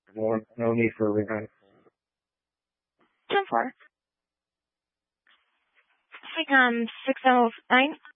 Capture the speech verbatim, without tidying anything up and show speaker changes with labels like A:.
A: No, no need for rehire.
B: ten four. Hi, um, six oh nine.